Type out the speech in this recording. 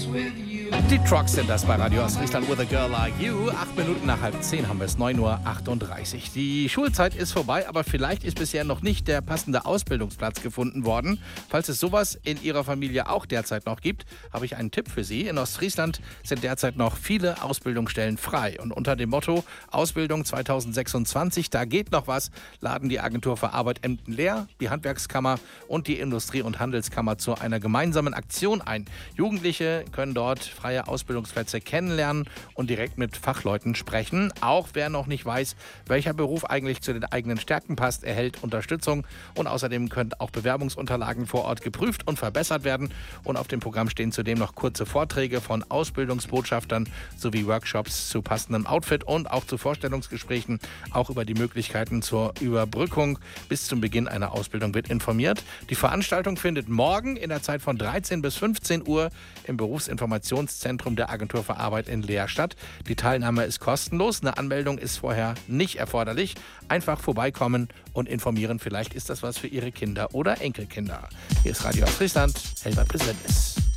Die Trucks sind das bei Radio Ostfriesland with a Girl Like You. 8 Minuten nach 9:30 haben wir es, 9:38 Uhr. Die Schulzeit ist vorbei, aber vielleicht ist bisher noch nicht der passende Ausbildungsplatz gefunden worden. Falls es sowas in Ihrer Familie auch derzeit noch gibt, habe ich einen Tipp für Sie. In Ostfriesland sind derzeit noch viele Ausbildungsstellen frei. Und unter dem Motto Ausbildung 2026, da geht noch was, laden die Agentur für Arbeit Emden-Leer, die Handwerkskammer und die Industrie- und Handelskammer zu einer gemeinsamen Aktion ein. Jugendliche können dort freie Ausbildungsplätze kennenlernen und direkt mit Fachleuten sprechen. Auch wer noch nicht weiß, welcher Beruf eigentlich zu den eigenen Stärken passt, erhält Unterstützung. Und außerdem können auch Bewerbungsunterlagen vor Ort geprüft und verbessert werden. Und auf dem Programm stehen zudem noch kurze Vorträge von Ausbildungsbotschaftern sowie Workshops zu passendem Outfit und auch zu Vorstellungsgesprächen. Auch über die Möglichkeiten zur Überbrückung bis zum Beginn einer Ausbildung wird informiert. Die Veranstaltung findet morgen in der Zeit von 13 bis 15 Uhr im Berufsinformationszentrum der Agentur für Arbeit in Leer statt. Die Teilnahme ist kostenlos. Eine Anmeldung ist vorher nicht erforderlich. Einfach vorbeikommen und informieren. Vielleicht ist das was für Ihre Kinder oder Enkelkinder. Hier ist Radio Ostfriesland. Helbert präsent ist.